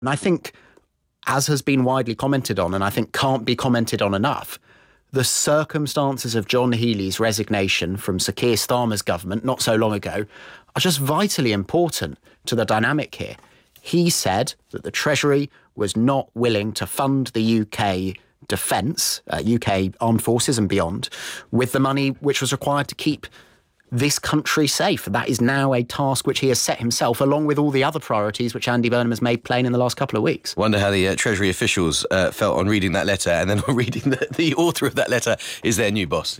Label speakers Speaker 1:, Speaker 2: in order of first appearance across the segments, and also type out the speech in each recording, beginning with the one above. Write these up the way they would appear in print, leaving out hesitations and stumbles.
Speaker 1: And I think, as has been widely commented on, and I think can't be commented on enough, the circumstances of John Healey's resignation from Sir Keir Starmer's government not so long ago are just vitally important to the dynamic here. He said that the Treasury was not willing to fund the UK defence, UK armed forces and beyond, with the money which was required to keep this country safe. That is now a task which he has set himself, along with all the other priorities which Andy Burnham has made plain in the last couple of weeks.
Speaker 2: Wonder how the Treasury officials felt on reading that letter, and then on reading the author of that letter is their new boss.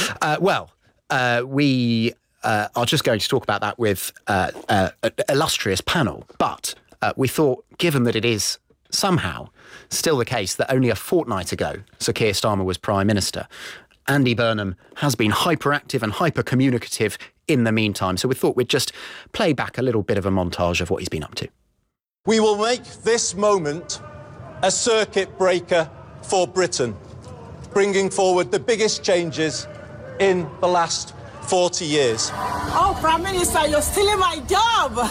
Speaker 1: We are just going to talk about that with an illustrious panel, but we thought, given that it is somehow still the case that only a fortnight ago Sir Keir Starmer was Prime Minister, Andy Burnham has been hyperactive and hyper-communicative in the meantime. So we thought we'd just play back a little bit of a montage of what he's been up to.
Speaker 3: We will make this moment a circuit breaker for Britain, bringing forward the biggest changes in the last 40 years.
Speaker 4: Oh, Prime Minister, you're stealing my job!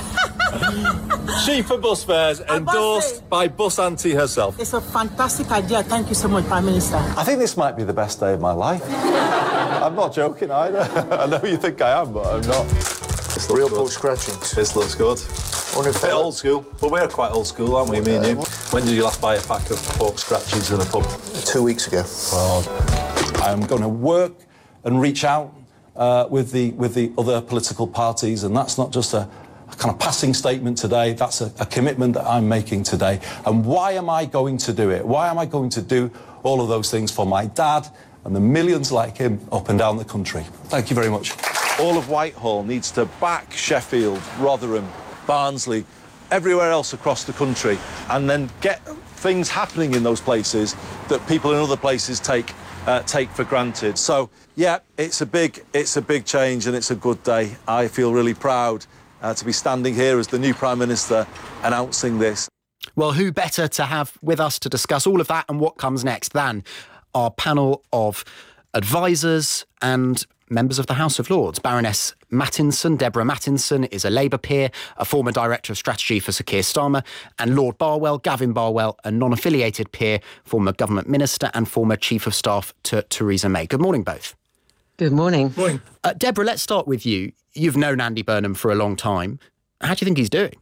Speaker 3: Cheaper bus fares endorsed by Bus Auntie herself.
Speaker 4: It's a fantastic idea. Thank you so much, Prime Minister.
Speaker 5: I think this might be the best day of my life. I'm not joking either. I know you think I am, but I'm not.
Speaker 6: This real pork scratching.
Speaker 5: This looks good.
Speaker 6: A bit old school. Well, we're quite old school, aren't we, me and you?
Speaker 5: When did you last buy a pack of pork scratchies in a pub?
Speaker 6: 2 weeks ago.
Speaker 5: Well, I'm going to work and reach out with the other political parties, and that's not just a kind of passing statement today. That's a commitment that I'm making today. And why am I going to do it? Why am I going to do all of those things for my dad and the millions like him up and down the country? Thank you very much.
Speaker 3: All of Whitehall needs to back Sheffield, Rotherham, Barnsley, everywhere else across the country, and then get things happening in those places that people in other places take for granted. So, yeah, it's a big change, and it's a good day. I feel really proud to be standing here as the new Prime Minister announcing this.
Speaker 1: Well, who better to have with us to discuss all of that and what comes next than our panel of advisors and members of the House of Lords. Baroness Mattinson, Deborah Mattinson, is a Labour peer, a former Director of Strategy for Sir Keir Starmer, and Lord Barwell, Gavin Barwell, a non-affiliated peer, former Government Minister and former Chief of Staff to Theresa May. Good morning, both.
Speaker 7: Good morning.
Speaker 1: Morning. Deborah, let's start with you. You've known Andy Burnham for a long time. How do you think he's doing?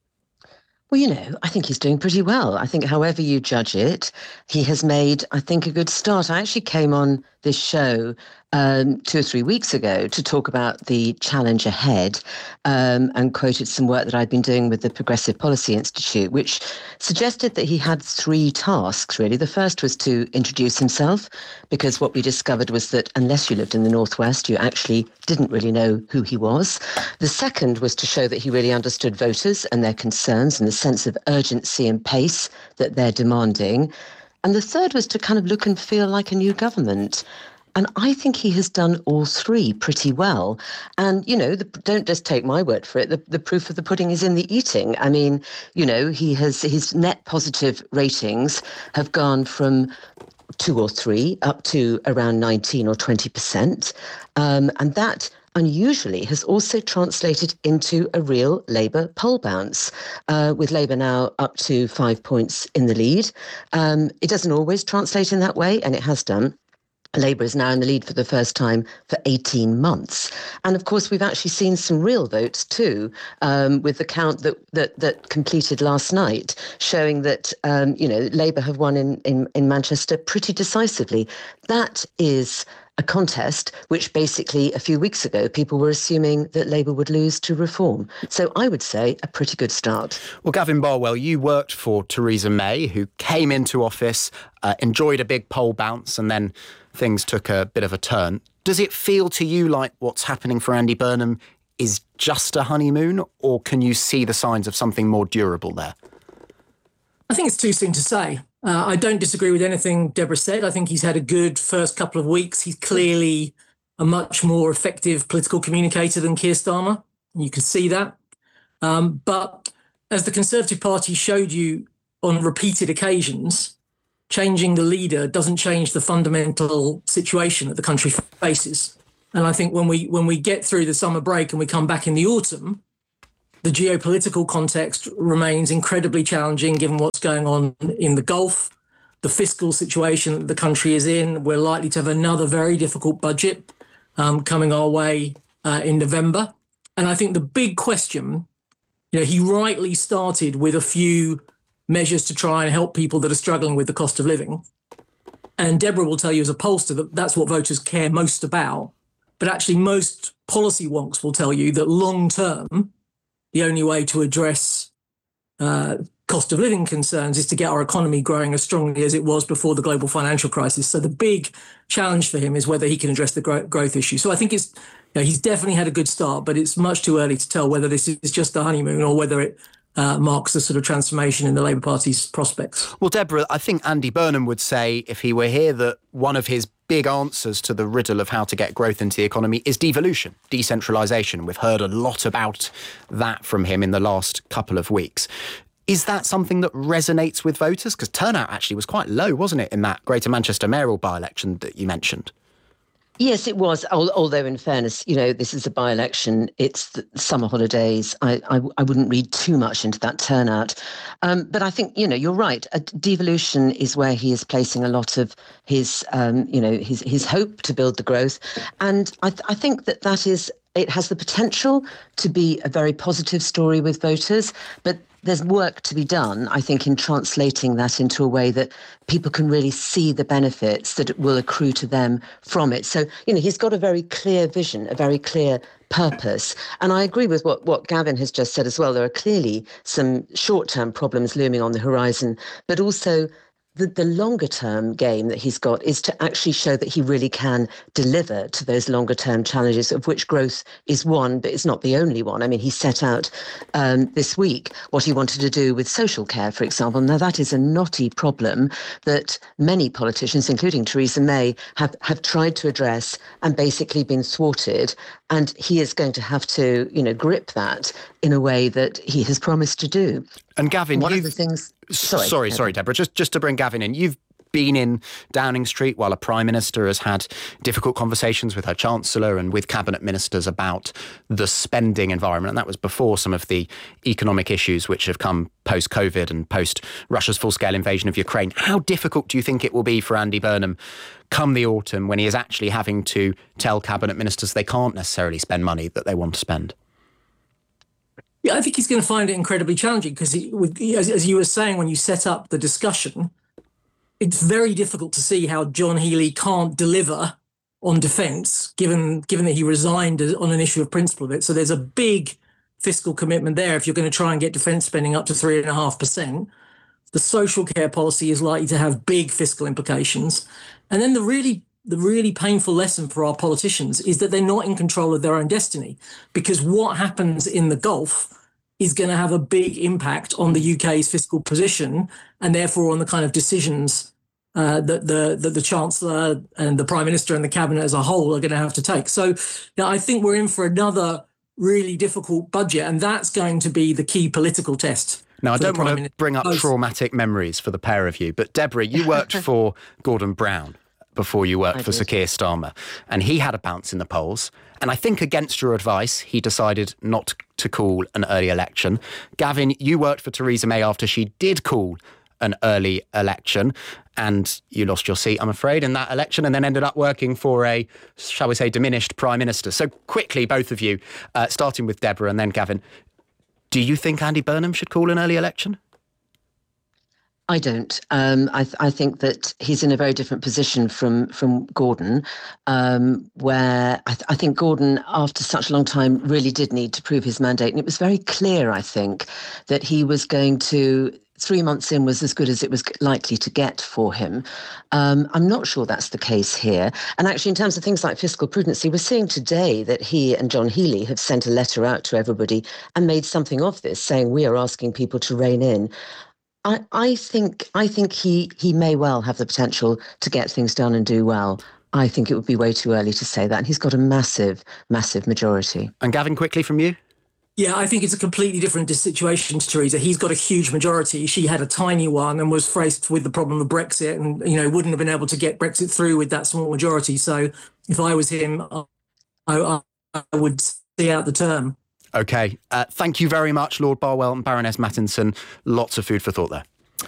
Speaker 7: Well, I think he's doing pretty well. I think however you judge it, he has made, I think, a good start. I actually came on this show 2 or 3 weeks ago to talk about the challenge ahead and quoted some work that I'd been doing with the Progressive Policy Institute, which suggested that he had 3 tasks, really. The first was to introduce himself, because what we discovered was that unless you lived in the Northwest, you actually didn't really know who he was. The second was to show that he really understood voters and their concerns and the sense of urgency and pace that they're demanding. And the third was to kind of look and feel like a new government. And I think he has done all 3 pretty well. And, don't just take my word for it. The proof of the pudding is in the eating. I mean, his net positive ratings have gone from 2 or 3 up to around 19 or 20%. And that unusually has also translated into a real Labour poll bounce, with Labour now up to 5 points in the lead. It doesn't always translate in that way, and it has done. Labour is now in the lead for the first time for 18 months. And of course, we've actually seen some real votes too, with the count that completed last night, showing that, Labour have won in Manchester pretty decisively. That is a contest which basically a few weeks ago people were assuming that Labour would lose to Reform. So I would say a pretty good start.
Speaker 1: Well, Gavin Barwell, you worked for Theresa May, who came into office, enjoyed a big poll bounce, and then things took a bit of a turn. Does it feel to you like what's happening for Andy Burnham is just a honeymoon, or can you see the signs of something more durable there?
Speaker 8: I think it's too soon to say. I don't disagree with anything Deborah said. I think he's had a good first couple of weeks. He's clearly a much more effective political communicator than Keir Starmer. You can see that. But as the Conservative Party showed you on repeated occasions, changing the leader doesn't change the fundamental situation that the country faces. And I think when we get through the summer break and we come back in the autumn, The geopolitical context remains incredibly challenging given what's going on in the Gulf, the fiscal situation that the country is in. We're likely to have another very difficult budget coming our way in November. And I think the big question, he rightly started with a few measures to try and help people that are struggling with the cost of living. And Deborah will tell you as a pollster that that's what voters care most about. But actually, most policy wonks will tell you that long term, the only way to address cost of living concerns is to get our economy growing as strongly as it was before the global financial crisis. So the big challenge for him is whether he can address the growth issue. So I think he's definitely had a good start, but it's much too early to tell whether this is just the honeymoon or whether it marks a sort of transformation in the Labour Party's prospects.
Speaker 1: Well, Deborah, I think Andy Burnham would say, if he were here, that one of his big answers to the riddle of how to get growth into the economy is devolution, decentralisation. We've heard a lot about that from him in the last couple of weeks. Is that something that resonates with voters? Because turnout actually was quite low, wasn't it, in that Greater Manchester mayoral by-election that you mentioned?
Speaker 7: Yes, it was. Although, in fairness, this is a by-election. It's the summer holidays. I wouldn't read too much into that turnout. But I think, you're right. Devolution is where he is placing a lot of his hope to build the growth. And I think that is, it has the potential to be a very positive story with voters. But there's work to be done, I think, in translating that into a way that people can really see the benefits that will accrue to them from it. So, he's got a very clear vision, a very clear purpose. And I agree with what Gavin has just said as well. There are clearly some short-term problems looming on the horizon, but also the longer-term game that he's got is to actually show that he really can deliver to those longer-term challenges, of which growth is one, but it's not the only one. I mean, he set out this week what he wanted to do with social care, for example. Now, that is a knotty problem that many politicians, including Theresa May, have tried to address and basically been thwarted. And he is going to have to, grip that in a way that he has promised to do.
Speaker 1: And Gavin,
Speaker 7: one of the things...
Speaker 1: Sorry, Deborah. Just to bring Gavin in, you've been in Downing Street while a Prime Minister has had difficult conversations with her Chancellor and with Cabinet Ministers about the spending environment. And that was before some of the economic issues which have come post-COVID and post-Russia's full-scale invasion of Ukraine. How difficult do you think it will be for Andy Burnham come the autumn when he is actually having to tell Cabinet Ministers they can't necessarily spend money that they want to spend?
Speaker 8: Yeah, I think he's going to find it incredibly challenging because, as you were saying when you set up the discussion, it's very difficult to see how John Healey can't deliver on defence, given that he resigned on an issue of principle of it. So there's a big fiscal commitment there if you're going to try and get defence spending up to 3.5%. The social care policy is likely to have big fiscal implications. And then the really painful lesson for our politicians is that they're not in control of their own destiny, because what happens in the Gulf is going to have a big impact on the UK's fiscal position and therefore on the kind of decisions that the Chancellor and the Prime Minister and the Cabinet as a whole are going to have to take. So I think we're in for another really difficult budget, and that's going to be the key political test.
Speaker 1: Now, I don't want to bring up traumatic memories for the pair of you, but Deborah, you worked for Gordon Brown before you worked for Sir Keir Starmer, and he had a bounce in the polls. And I think against your advice, he decided not to call an early election. Gavin, you worked for Theresa May after she did call an early election, and you lost your seat, I'm afraid, in that election, and then ended up working for a, shall we say, diminished Prime Minister. So quickly, both of you, starting with Deborah and then Gavin, do you think Andy Burnham should call an early election?
Speaker 7: I don't. I think that he's in a very different position from Gordon, where I think Gordon, after such a long time, really did need to prove his mandate. And it was very clear, I think, that he was going to... 3 months in was as good as it was likely to get for him. I'm not sure that's the case here. And actually, in terms of things like fiscal prudency, we're seeing today that he and John Healey have sent a letter out to everybody and made something of this, saying we are asking people to rein in. I think he may well have the potential to get things done and do well. I think it would be way too early to say that. And he's got a massive, massive majority.
Speaker 1: And Gavin, quickly from you?
Speaker 8: Yeah, I think it's a completely different situation to Theresa. He's got a huge majority. She had a tiny one and was faced with the problem of Brexit and, wouldn't have been able to get Brexit through with that small majority. So if I was him, I would see out the term.
Speaker 1: OK. Thank you very much, Lord Barwell and Baroness Mattinson. Lots of food for thought there.